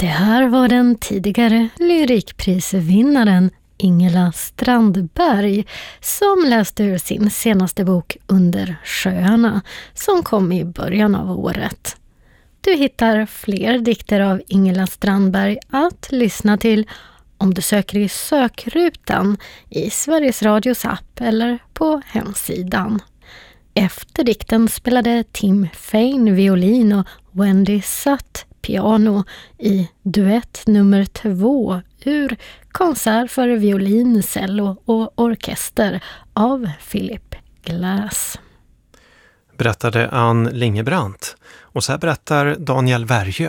Det här var den tidigare lyrikprisvinnaren Ingela Strandberg som läste ur sin senaste bok Under sjöarna som kom i början av året. Du hittar fler dikter av Ingela Strandberg att lyssna till om du söker i sökrutan i Sveriges Radios app eller på hemsidan. Efter dikten spelade Tim Fain violin och Wendy Sutt piano i duett nummer 2 ur Konsert för violin, cello och orkester av Philip Glass. Berättade Ann Lingebrandt. Och så här berättar Daniel Värjö.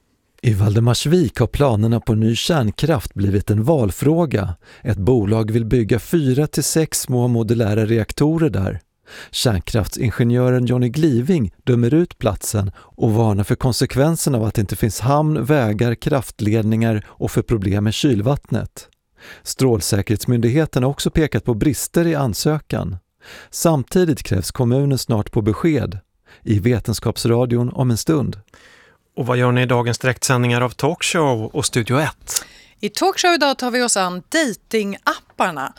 I Valdemarsvik har planerna på ny kärnkraft blivit en valfråga. Ett bolag vill bygga 4 till 6 små modulära reaktorer där. Kärnkraftsingenjören Johnny Gliving dömer ut platsen och varnar för konsekvenserna av att det inte finns hamn, vägar, kraftledningar och för problem med kylvattnet. Strålsäkerhetsmyndigheten har också pekat på brister i ansökan. Samtidigt krävs kommunen snart på besked i Vetenskapsradion om en stund. Och vad gör ni i dagens direktsändningar av Talkshow och Studio 1? I Talkshow idag tar vi oss an datingapparna.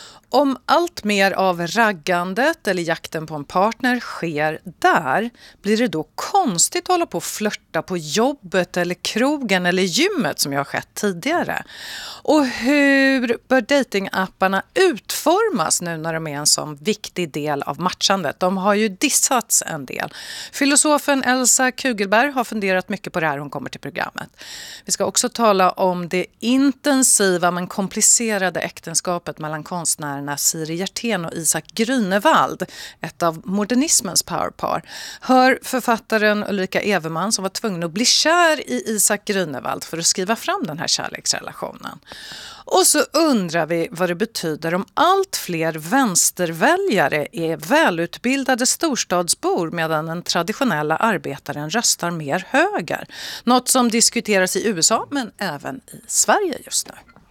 Om allt mer av raggandet eller jakten på en partner sker där, blir det då konstigt att hålla på och flirta på jobbet eller krogen eller gymmet som jag har skett tidigare? Och hur bör datingapparna utformas nu när de är en sån viktig del av matchandet? De har ju dissats en del. Filosofen Elsa Kugelberg har funderat mycket på det här, hon kommer till programmet. Vi ska också tala om det intensiva men komplicerade äktenskapet mellan konstnärerna Siri Hjertén och Isak Grünewald, ett av modernismens powerpar. Hör författaren Ulrika Everman som var tvungen att bli kär i Isak Grünewald för att skriva fram den här kärleksrelationen. Och så undrar vi vad det betyder om allt fler vänsterväljare är välutbildade storstadsbor medan den traditionella arbetaren röstar mer höger. Något som diskuteras i USA men även i Sverige just nu.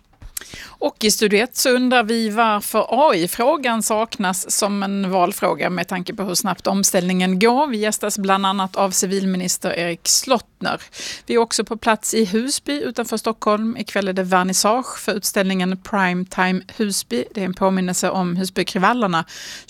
Och i Studio 1 så undrar vi varför AI-frågan saknas som en valfråga med tanke på hur snabbt omställningen går. Vi gästas bland annat av civilminister Erik Slottner. Vi är också på plats i Husby utanför Stockholm. Ikväll är det vernissage för utställningen Primetime Husby. Det är en påminnelse om Husbykravallerna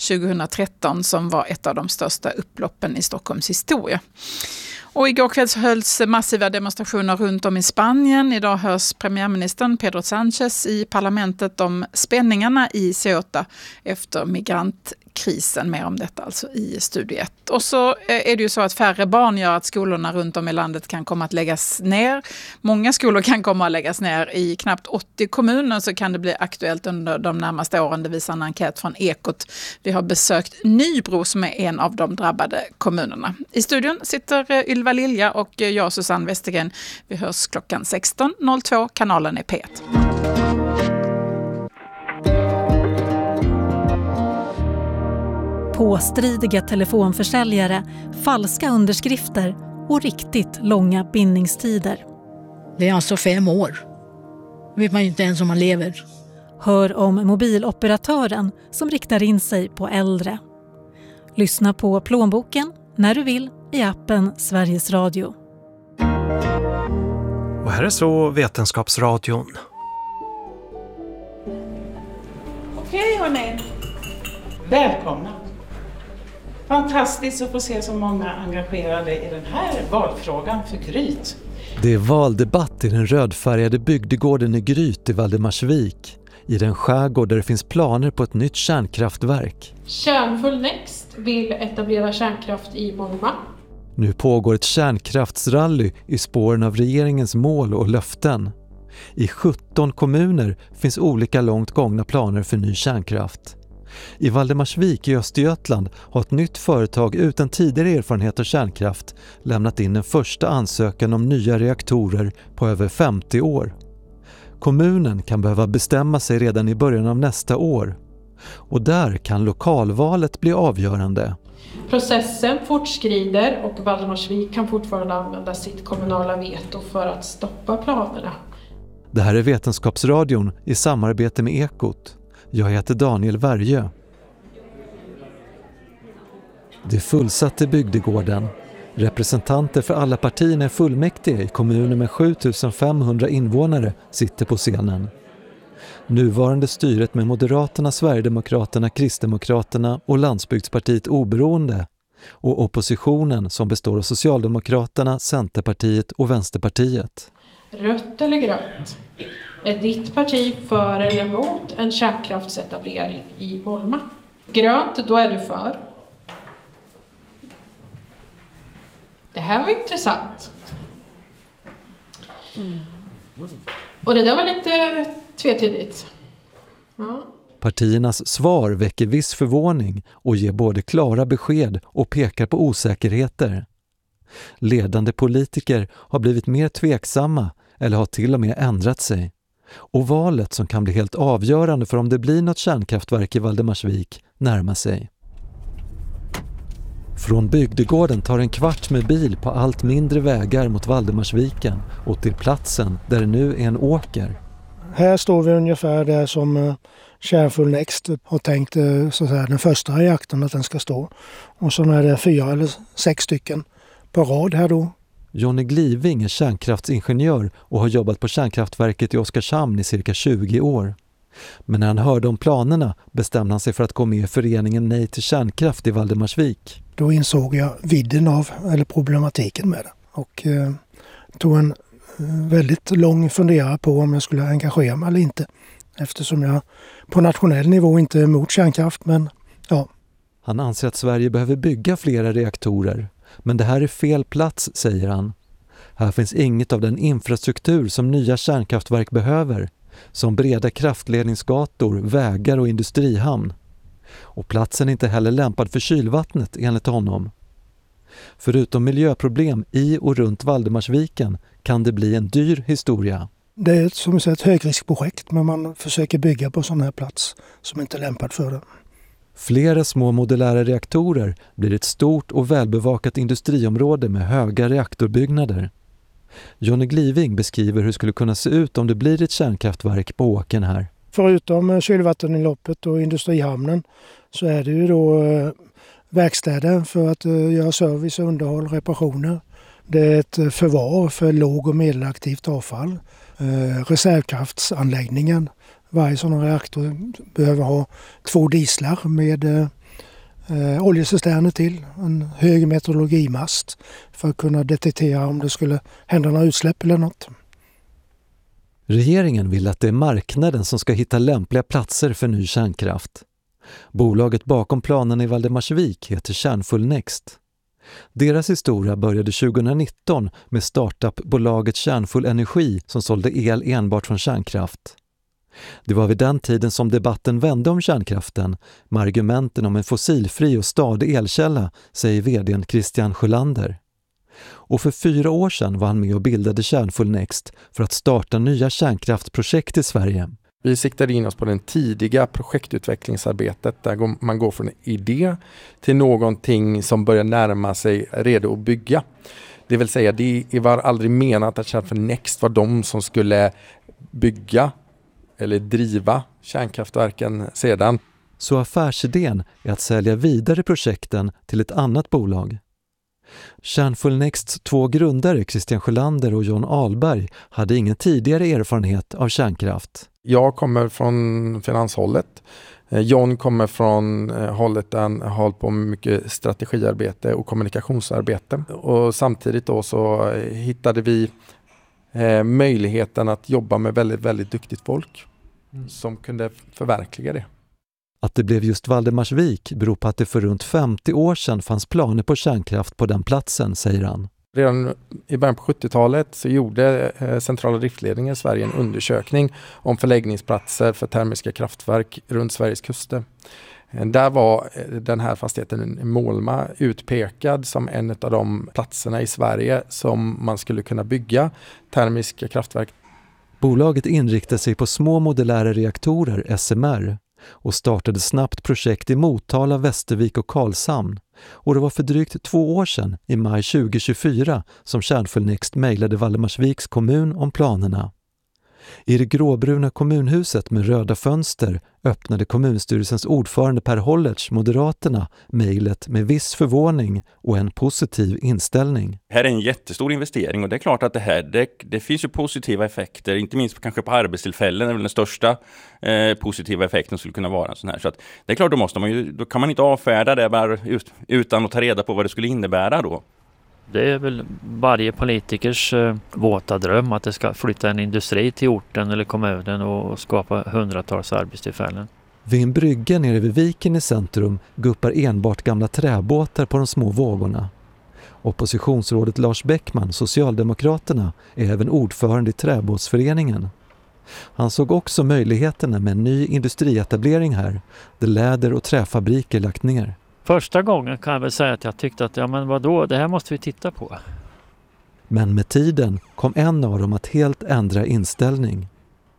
2013 som var ett av de största upploppen i Stockholms historia. Och igår kväll så hölls massiva demonstrationer runt om i Spanien. Idag hörs premiärministern Pedro Sánchez i parlamentet om spänningarna i Ceuta efter migrantkrisen. Mer om detta alltså i Studio 1. Och så är det ju så att färre barn gör att skolorna runt om i landet kan komma att läggas ner. Många skolor kan komma att läggas ner. I knappt 80 kommuner så kan det bli aktuellt under de närmaste åren. Det visar en enkät från Ekot. Vi har besökt Nybro som är en av de drabbade kommunerna. I studion sitter Ylva Lilja och jag Susanne Westergren. Vi hörs klockan 16.02. Kanalen är P1. Påstridiga telefonförsäljare, falska underskrifter och riktigt långa bindningstider. Det är alltså 5 år. Vet man ju inte ens om man lever. Hör om mobiloperatören som riktar in sig på äldre. Lyssna på Plånboken när du vill i appen Sveriges Radio. Och här är så Vetenskapsradion. Okej hörni, välkomna. Fantastiskt att få se så många engagerade i den här valfrågan för Gryt. Det är valdebatt i den rödfärgade bygdegården i Gryt i Valdemarsvik. I den skärgård där det finns planer på ett nytt kärnkraftverk. Kärnfull Next vill etablera kärnkraft i Många. Nu pågår ett kärnkraftsrally i spåren av regeringens mål och löften. I 17 kommuner finns olika långt gångna planer för ny kärnkraft. I Valdemarsvik i Östergötland har ett nytt företag utan tidigare erfarenhet av kärnkraft lämnat in en första ansökan om nya reaktorer på över 50 år. Kommunen kan behöva bestämma sig redan i början av nästa år. Och där kan lokalvalet bli avgörande. Processen fortskrider och Valdemarsvik kan fortfarande använda sitt kommunala veto för att stoppa planerna. Det här är Vetenskapsradion i samarbete med Ekot. Jag heter Daniel Värjö. Det fullsatte bygdegården. Representanter för alla partierna i fullmäktige i kommuner med 7500 invånare sitter på scenen. Nuvarande styret med Moderaterna, Sverigedemokraterna, Kristdemokraterna och Landsbygdspartiet Oberoende och oppositionen som består av Socialdemokraterna, Centerpartiet och Vänsterpartiet. Rött eller grönt? Är ditt parti för eller emot en kärnkraftsetablering i Bolma? Grönt, då är du för. Det här var intressant. Och det där var lite tvetydigt. Ja. Partiernas svar väcker viss förvåning och ger både klara besked och pekar på osäkerheter. Ledande politiker har blivit mer tveksamma eller har till och med ändrat sig. Och valet som kan bli helt avgörande för om det blir något kärnkraftverk i Valdemarsvik närmar sig. Från bygdegården tar en kvart med bil på allt mindre vägar mot Valdemarsviken och till platsen där det nu är en åker. Här står vi ungefär där som Kärnfull Next har tänkt så att säga, den första reaktorn att den ska stå. Och så är det 4 eller 6 stycken på rad här då. Johnny Gliving är kärnkraftsingenjör och har jobbat på kärnkraftverket i Oskarshamn i cirka 20 år. Men när han hörde om planerna bestämde han sig för att gå med i föreningen Nej till kärnkraft i Valdemarsvik. Då insåg jag vidden av, eller problematiken med det. Och tog en väldigt lång funderare på om jag skulle engagera mig eller inte. Eftersom jag på nationell nivå inte är emot kärnkraft, men ja. Han anser att Sverige behöver bygga flera reaktorer. Men det här är fel plats, säger han. Här finns inget av den infrastruktur som nya kärnkraftverk behöver. Som breda kraftledningsgator, vägar och industrihamn. Och platsen är inte heller lämpad för kylvattnet enligt honom. Förutom miljöproblem i och runt Valdemarsviken kan det bli en dyr historia. Det är som ett högriskprojekt, men man försöker bygga på sån här plats som inte är lämpad för det. Flera små modulära reaktorer blir ett stort och välbevakat industriområde med höga reaktorbyggnader. Johnny Gliving beskriver hur det skulle kunna se ut om det blir ett kärnkraftverk på åkern här. Förutom kylvatteninloppet och industrihamnen så är det ju då verkstäder för att göra service, underhåll, reparationer. Det är ett förvar för låg- och medelaktivt avfall. Reservkraftsanläggningen. Varje sån reaktor behöver ha 2 dieslar med oljecisterner till. En hög meteorologimast för att kunna detektera om det skulle hända några utsläpp eller något. Regeringen vill att det är marknaden som ska hitta lämpliga platser för ny kärnkraft. Bolaget bakom planen i Valdemarsvik heter Kärnfull Next. Deras historia började 2019 med startupbolaget Kärnfull Energi som sålde el enbart från kärnkraft. Det var vid den tiden som debatten vände om kärnkraften med argumenten om en fossilfri och stadig elkälla, säger vdn Christian Sjölander. Och för 4 år sedan var han med och bildade Kärnfull Next för att starta nya kärnkraftsprojekt i Sverige. Vi siktade in oss på den tidiga projektutvecklingsarbetet där man går från idé till någonting som börjar närma sig redo att bygga. Det vill säga, det var aldrig menat att Kärnfull Next var de som skulle bygga eller driva kärnkraftverken sedan. Så affärsidén är att sälja vidare projekten till ett annat bolag. Kärnfull Nexts 2 grundare, Christian Sjölander och John Ahlberg, hade ingen tidigare erfarenhet av kärnkraft. Jag kommer från finanshållet. John kommer från hållet där han har hållit på med mycket strategiarbete och kommunikationsarbete. Och samtidigt då så hittade vi möjligheten att jobba med väldigt, väldigt duktigt folk som kunde förverkliga det. Att det blev just Valdemarsvik beror på att det för runt 50 år sedan fanns planer på kärnkraft på den platsen, säger han. Redan i början på 70-talet så gjorde Centrala driftledningen i Sverige en undersökning om förläggningsplatser för termiska kraftverk runt Sveriges kuster. Där var den här fastigheten Målma utpekad som en av de platserna i Sverige som man skulle kunna bygga termiska kraftverk. Bolaget inriktade sig på små modulära reaktorer, SMR, och startade snabbt projekt i Motala, Västervik och Karlshamn. Och det var för drygt 2 år sedan, i maj 2024, som Kärnfull Next mejlade Valdemarsviks kommun om planerna. I det gråbruna kommunhuset med röda fönster öppnade kommunstyrelsens ordförande Per Hollertz, Moderaterna, mejlet med viss förvåning och en positiv inställning. Här är en jättestor investering och det är klart att det finns ju positiva effekter, inte minst kanske på arbetstillfällen är väl den största positiva effekten skulle kunna vara en sån här. Så att det är klart, då kan man inte avfärda det bara utan att ta reda på vad det skulle innebära då. Det är väl varje politikers våta dröm att det ska flytta en industri till orten eller kommunen och skapa hundratals arbetstillfällen. Vid en brygga nere vid viken i centrum guppar enbart gamla träbåtar på de små vågorna. Oppositionsrådet Lars Bäckman, Socialdemokraterna, är även ordförande i Träbåtsföreningen. Han såg också möjligheterna med en ny industrietablering här, där läder- och träfabriker lagt ner. Första gången kan jag väl säga att jag tyckte att det här måste vi titta på. Men med tiden kom en av dem att helt ändra inställning.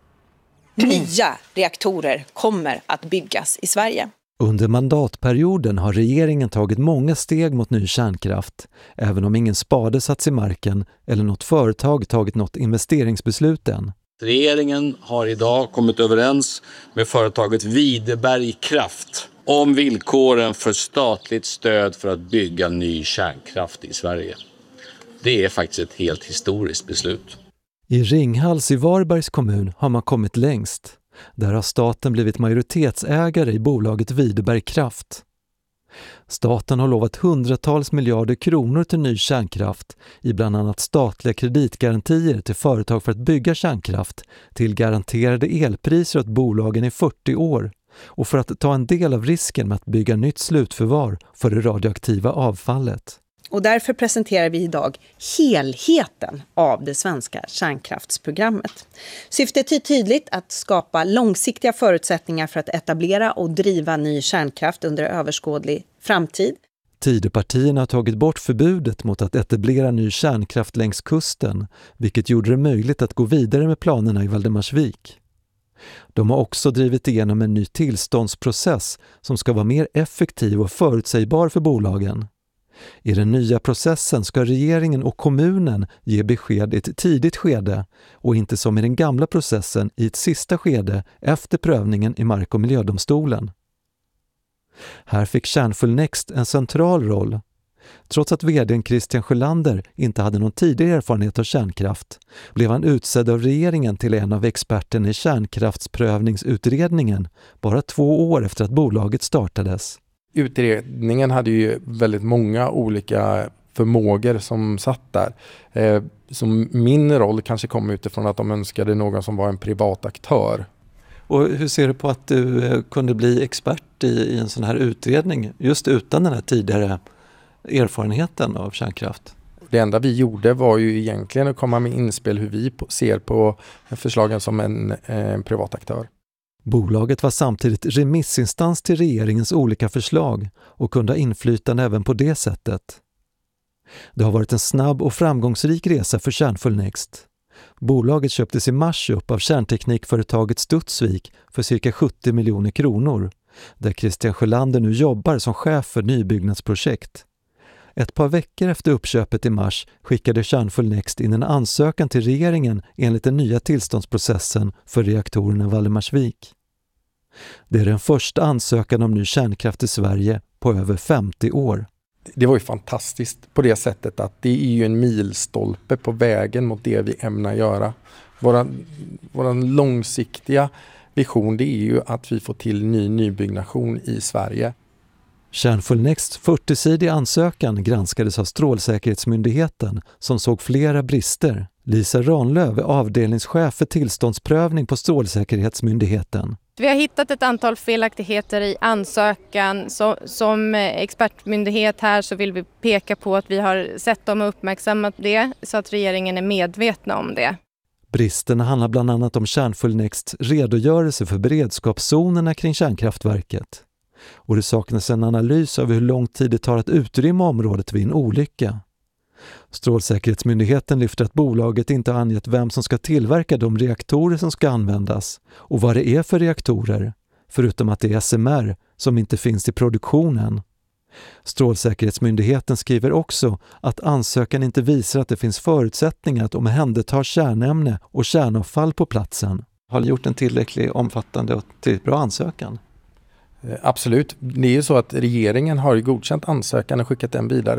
Nya reaktorer kommer att byggas i Sverige. Under mandatperioden har regeringen tagit många steg mot ny kärnkraft, även om ingen spade satts i marken eller något företag tagit något investeringsbeslut än. Regeringen har idag kommit överens med företaget Videberg Kraft om villkoren för statligt stöd för att bygga ny kärnkraft i Sverige. Det är faktiskt ett helt historiskt beslut. I Ringhals i Varbergs kommun har man kommit längst. Där har staten blivit majoritetsägare i bolaget Videberg Kraft. Staten har lovat hundratals miljarder kronor till ny kärnkraft i bland annat statliga kreditgarantier till företag för att bygga kärnkraft, till garanterade elpriser åt bolagen i 40 år och för att ta en del av risken med att bygga nytt slutförvar för det radioaktiva avfallet. Och därför presenterar vi idag helheten av det svenska kärnkraftsprogrammet. Syftet är tydligt att skapa långsiktiga förutsättningar för att etablera och driva ny kärnkraft under överskådlig framtid. Tidöpartierna har tagit bort förbudet mot att etablera ny kärnkraft längs kusten, vilket gjorde det möjligt att gå vidare med planerna i Valdemarsvik. De har också drivit igenom en ny tillståndsprocess som ska vara mer effektiv och förutsägbar för bolagen. I den nya processen ska regeringen och kommunen ge besked i ett tidigt skede och inte som i den gamla processen i ett sista skede efter prövningen i Mark- och miljödomstolen. Här fick Kärnfull-Next en central roll. Trots att vd:n Christian Sjölander inte hade någon tidigare erfarenhet av kärnkraft blev han utsedd av regeringen till en av experterna i kärnkraftsprövningsutredningen bara 2 år efter att bolaget startades. Utredningen hade ju väldigt många olika förmågor som satt där. Som min roll kanske kom utifrån att de önskade någon som var en privat aktör. Och hur ser du på att du kunde bli expert i en sån här utredning just utan den här tidigare erfarenheten av kärnkraft? Det enda vi gjorde var ju egentligen att komma med inspel hur vi ser på förslagen som en privat aktör. Bolaget var samtidigt remissinstans till regeringens olika förslag och kunde ha inflytande även på det sättet. Det har varit en snabb och framgångsrik resa för Kärnfull-Next. Bolaget köptes i mars upp av kärnteknikföretaget Studsvik för cirka 70 miljoner kronor, där Christian Sjölander nu jobbar som chef för nybyggnadsprojekt. Ett par veckor efter uppköpet i mars skickade Kärnfull-Next in en ansökan till regeringen enligt den nya tillståndsprocessen för reaktorerna Valdemarsvik. Det är den första ansökan om ny kärnkraft i Sverige på över 50 år. Det var ju fantastiskt på det sättet att det är ju en milstolpe på vägen mot det vi ämnar göra. Våran långsiktiga vision, det är ju att vi får till nybyggnation i Sverige. Kärnfull-Nexts 40-sidiga ansökan granskades av Strålsäkerhetsmyndigheten som såg flera brister. Lisa Ranlöv är avdelningschef för tillståndsprövning på Strålsäkerhetsmyndigheten. Vi har hittat ett antal felaktigheter i ansökan. Som expertmyndighet här så vill vi peka på att vi har sett dem och uppmärksammat det så att regeringen är medvetna om det. Bristerna handlar bland annat om Kärnfull-Nexts redogörelse för beredskapszonerna kring kärnkraftverket. Och det saknas en analys av hur lång tid det tar att utrymma området vid en olycka. Strålsäkerhetsmyndigheten lyfter att bolaget inte har angett vem som ska tillverka de reaktorer som ska användas och vad det är för reaktorer, förutom att det är SMR som inte finns i produktionen. Strålsäkerhetsmyndigheten skriver också att ansökan inte visar att det finns förutsättningar att omhänderta kärnämne och kärnavfall på platsen. Har ni gjort en tillräckligt omfattande och tillräckligt bra ansökan? Absolut. Det är ju så att regeringen har godkänt ansökan och skickat den vidare